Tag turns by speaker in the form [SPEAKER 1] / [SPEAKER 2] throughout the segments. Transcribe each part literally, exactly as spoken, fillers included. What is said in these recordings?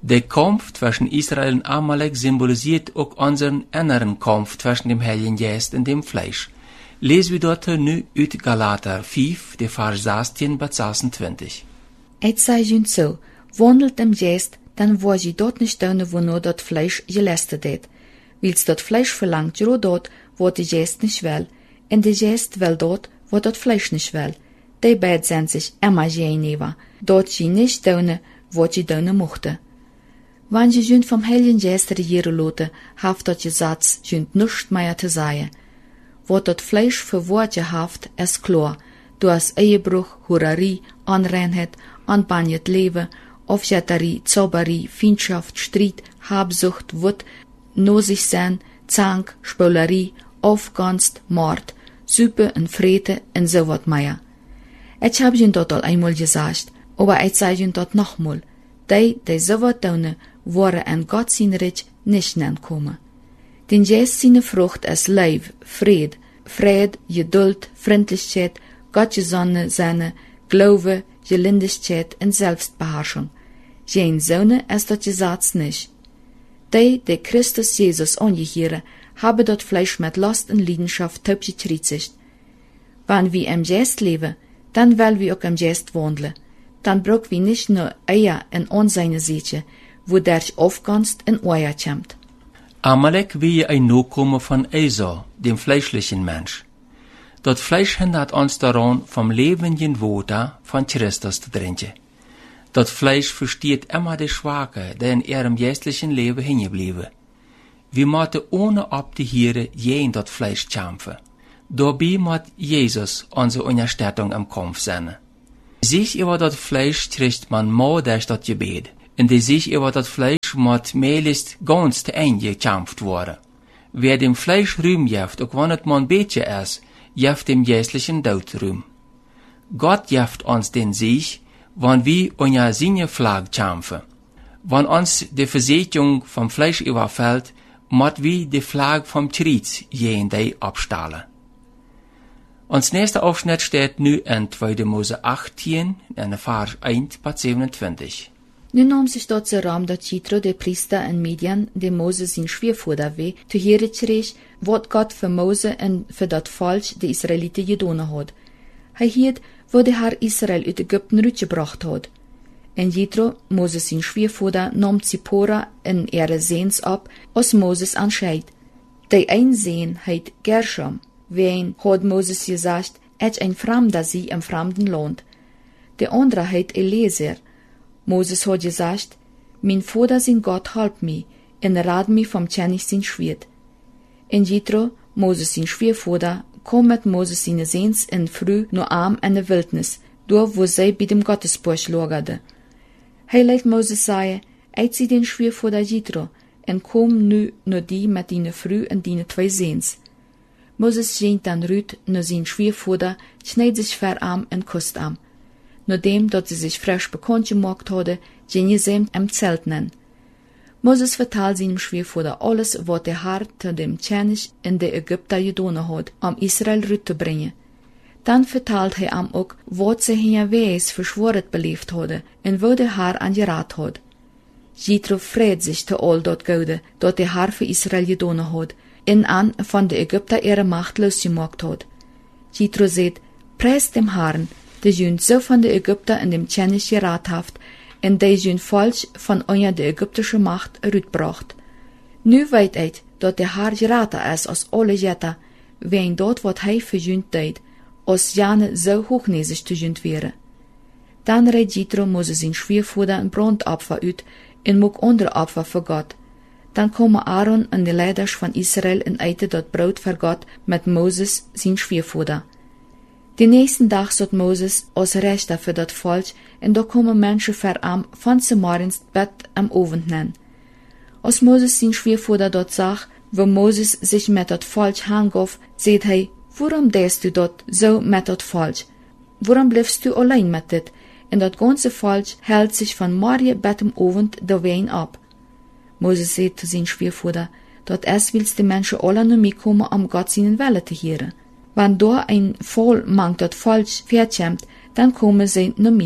[SPEAKER 1] Der Kampf zwischen Israel und Amalek symbolisiert auch unseren inneren Kampf zwischen dem Heiligen Geist und dem Fleisch. Lesen wir dort nu uit Galater vijf, de vers zestien bis zesentwintig.
[SPEAKER 2] Et sei jünd so, wandelt im Geist, dann wo je dort nicht tun, wo nur dort Fleisch gelästet het. Wils dort Fleisch verlangt, jo dort, wo der Geist nicht will, und der Geist will dort, wo dort Fleisch nicht will. Die beiden sind sich immer gegenüber, dort je nicht tun, wo je tun mochte. Wenn je jünd vom Heiligen Geist regieren lote, haft dort je Satz jünd nischt mehr zu sagen. Wo dort Fleisch für Worte haft, es klar, du hast Ehebruch, Hurerei, Unreinheit, unbanjet Leben, Aufjätterie, Zauberie, Feindschaft, Streit, Habsucht, Wut, Nosig sein, Zank, Spölerie, Aufgunst, Mord, Süppe und Frete und so wat mehr. Ich hab ihn dort all einmal gesagt, aber ich sag ihn dort nochmal, die, die so wat tun, waren an Gott sein Reich nicht nankommen. Den Geist seine Frucht ist Leib, Fried, Fried, Geduld, Freundlichkeit, Gottgesonnen seine, Glaube, Gelindigkeit und Selbstbeherrschung. Jein Sonne ist dort gesagt nicht. Die, die Christus Jesus angehören, haben dort Fleisch mit Lust und Leidenschaft taub gekriegt. Wenn wir im Geist leben, dann wollen wir auch im Geist wandeln. Dann brauchen wir nicht nur Eier in unseine Siche, wo der Aufgunst in Eier kommt.
[SPEAKER 1] Amalek wie ein Nachkomme von Esau, dem fleischlichen Mensch. Das Fleisch hindert uns daran, vom lebenden Wasser von Christus zu trinken. Das Fleisch versteht immer die Schwache, die in ihrem geistlichen Leben hingeblieben. Wir müssen ohne abzuhören gegen das Fleisch kämpfen. Dabei muss Jesus unsere Unterstützung im Kampf sein. Sich über das Fleisch kriegt man mehr durch das Gebet. Und die sich über das Fleisch muss mehrlichst ganz zu Ende gekämpft werden. Wer dem Fleisch Ruhm gibt, auch wenn es mal ein bisschen ist, gibt dem geistlichen Tod Ruhm. Gott gibt uns den Sieg, wenn wir unter seine Flagge kämpfen. Wenn uns die Versätigung vom Fleisch überfällt, muss wir die Flagge vom Kreuz gegen die abstahlen. Ons nächster Aufschnitt steht nu in zweiter Mose achttien, in Vers eins bis siebenundzwanzig.
[SPEAKER 2] Nu nam sich dort zu Ram, dat Jethro, der Priester in Midian, dem Mose sein Schwiegervater weh, zu hören kreeg, wat Gott für Mose und für dat Volk die Israeliten gedonen hat. Hij hiert, wo der Herr Israel uit Ägypten rütgebracht hat. En Jethro, Moses sein Schwiegervater, nahm Zippora in ihre Sehns ab, als Moses anscheid. Die ein Sehn heit Gershom, wen hat Moses gesagt, et ein Fremder sie im fremden Land. Der andere heit Eliezer. Moses hat gesagt, mein Vater sein Gott halb mi, en rad mi vom Tschenig sein Schwert. En Jethro, Moses sein Schwiegervater, kom mit Moses seine Sehns in früh nur arm in der Wildnis, durch wo sie bei dem Gottesburg lagerte. Hij leidt Moses sagen, eit sie den Schwiegervater Jethro, en kom nu nur die mit dine früh en dine zwei Sehns. Moses ging dann rüt nur sein Schwiegervater, schneid sich verarm en kusst am. Nur dem, dort sie sich frisch bekannt gemacht hatte, ging sie im Zelt nen. Moses vertalt seinem Schwiegervater alles, was der Herr zu dem Tschenig in der Ägypter gedonen hat, um Israel rüt zu bringen. Dann vertalt er ihm auch, was sie hier weis verschworet belebt hatte, und wo der Herr angerat hat. Jethro freut sich zu all dort Gode, dort der Herr für Israel gedonen hat, in an von der Ägypter ihre Macht losgemacht hat. Jethro sagt, preist dem Herrn, der jünd so von der Ägypter in dem Tschenig gerat haft, und der jünd falsch von euer der ägyptische Macht rütbracht. Nu weit eit, dort der Herr gerater ist als alle Jätter, wen dort wat hij für jünd deed, als jane so hochnäsig zu jünd wäre. Dann reit Jethro Moses sein Schwiegervater ein Brandopfer uit, en mok andere Opfer für Gott. Dann komme Aaron und die Leiders von Israel und eite dort Brot für Gott mit Moses sein Schwiegervater. Den nächsten Tag sot Moses als Rechter für dat Volk, und da kommen Menschen für am von Samarins Bett am Abend nen. Als Moses sein Schwiegervater dort sah, wo Moses sich mit dat Volk hangaf, seht hij, warum dest du dort so mit dat Volk? Warum bleibst du allein mit dit? Und dat ganze Volk hält sich von morgen bis am Abend da wein ab. Moses sagt zu sein Schwiegervater, dort erst willst die Menschen alle nur mitkommen, um Gott seinen Wille zu hören. Wenn da ein Voll mang dat Volk verkämmt, dann kommen sie nur mit.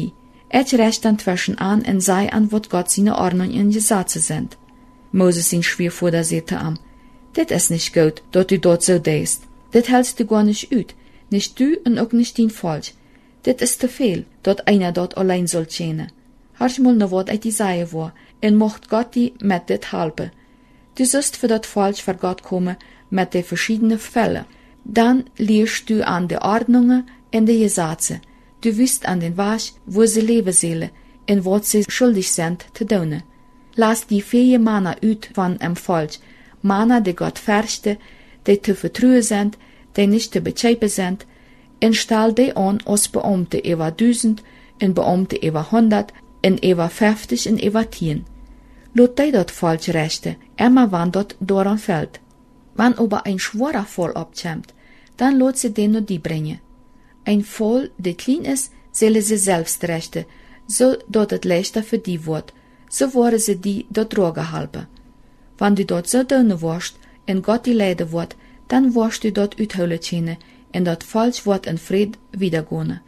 [SPEAKER 2] Et recht dan zwischen an en sei an wat Gott seine Ordnung in Gesetze sind. Moses sein Schwiegervater sagte am, dit is nicht gut, dat du dort so deest. Dit hältst du gar nicht ut, nicht du und auch nicht dein Volk. Dit is te veel, dat einer dort allein soll tjenen. Hartsch mal ne wat uit die Seie war, en mocht Gott die met dit helpen. Du sollst für dat Volk vor Gott kommen mit de verschiedenen Fällen. Dann lehrst du an de Ordnungen en de Gesetze. Du wüsst an den Weg, wo sie leben sollen en wat sie schuldig sind te doen. Lass die vier Männer uit van em Volk, Männer, die Gott fürchten, die te vertrauen sind, die nicht te begrijpen sind, en stel die an als Beamte über duizend, en Beamte über honderd, en über vijftig en über tien. Lot die dat Volk rechten, immer wann dat daran fällt. Wann aber ein schwerer Fall abkommt, dann lot sie den nur die brengen. Ein Fall, der klein ist, sollen sie selbst rechten, so dat het leichter für die wordt, so worden sie die dat drogen halben. Wann du dat so doen warst, en Gott die leiden wordt, dann warst du dat uithuilen tjenen, en dat Volk wordt in vrede wiedergehen.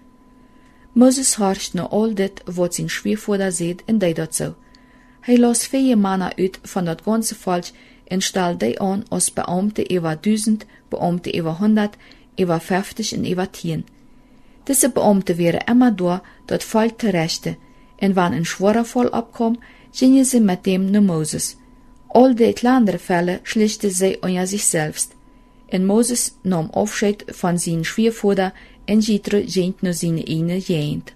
[SPEAKER 2] Moses horcht na al dit wat zijn Schwiegervater zegt en deed dat zo. Hij las vier Männer uit van dat ganze Volk en stel die aan als Beamte über duizend, Beamte über honderd, über vijftig en über tien. Diese Beamte wären immer da, dat Volk te rechten, en wann een schwerer Fall abkwam, gingen sie mit dem naar Moses. Al die kleinere Fälle schlichten sie an sich selbst. En Moses nam afscheid van zijn Schwiegervater en Jethro ging naar zijn ene jeend.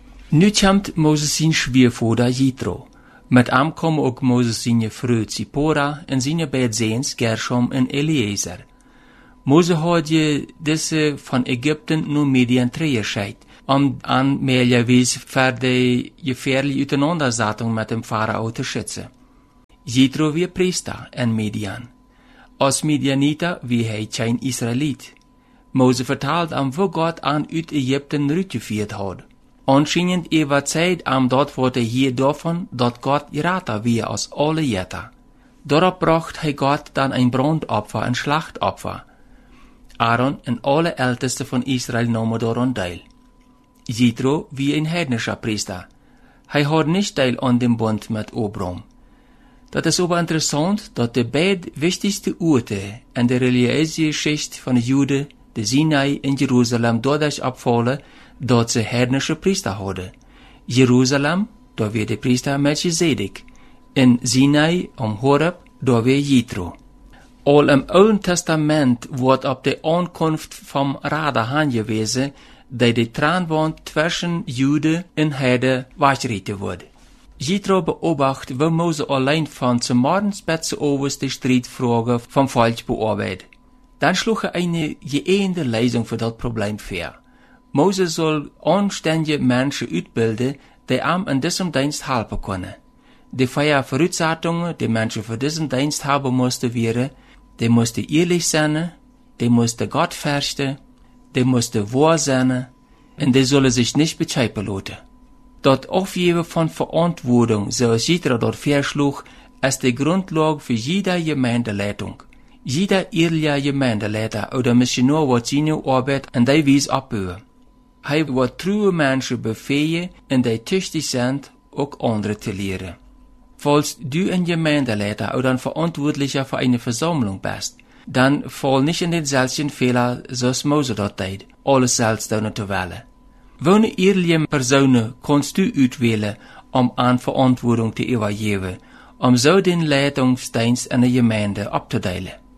[SPEAKER 1] Nu komt Moses zijn Schwiegervater Jethro. Met hem komen ook Moses zijn vrouw Zipora en zijn beide zoons Gershom en Eliezer. Moses had je deze van Egypten naar Midian teruggescheid, om aan meerderwijs voor de gefährliche uiteinanderzetting met de farao te schützen. Jethro wie priester in Midian. Als Midianiter wie hij geen Israëliet. Moses vertelt am wo Gott an uit Egypten uitgeführt had. Anscheinend über Zeit am dort wurde hier davon, dat Gott Rater wie als alle Jätter. Darauf bracht hij Gott dann ein Brandopfer, ein Schlachtopfer. Aaron und alle Älteste von Israel nahmen daran teil. Jethro wie ein heidnischer Priester. Hij had nicht teil an dem Bund mit Abraham. Dat is aber interessant, dat de beide wichtigste Orte in de religieuze Geschichte van de Juden, de Sinai en Jeruzalem, dadurch abvallen, dat ze heidnische Priester hadden. Jeruzalem, daar weer de priester Melchizedek. En Sinai, om Horeb, daar weer Jethro. Al im Oude Testament wordt op de aankomst van Rader aangewezen, dat de trennwand tussen Juden en Heiden wasgereten wordt. Jethro beobacht, wie Mose allein van zum Morgenspitze overs de strijdvragen van Volk bearbeitet. Dann schlug er eine geeende Lösung für das Problem vor. Mose soll anständige Menschen uitbilden, die ihm in diesem Dienst helfen können. Die vier Voraussetzungen, die Menschen für diesen Dienst haben mussten, wären, die mussten ehrlich sein, die mussten Gott fürchten, die mussten wahr sein, und die sollen sich nicht bescheipen lassen. Das Aufgeben von Verantwortung, zoals Jethro dort vorschlug, ist die Grundlage für jede Gemeindeleitung. Jeder ehrliche Gemeindeleiter oder Missionar wird seine Arbeit in der Weise abbauen. Hij wird treue Menschen befähigen, und die tüchtig sind, auch andere zu lehren. Falls du ein Gemeindeleiter oder ein Verantwortlicher für eine Versammlung bist, dann fall nicht in denselben Fehler, zoals Mose dat deed, alles selbst doen te willen. Welke ehrliche Personen kannst du uitwählen, um an Verantwortung zu übergeben, um so den Leitungsdienst in der Gemeinde abzudeilen?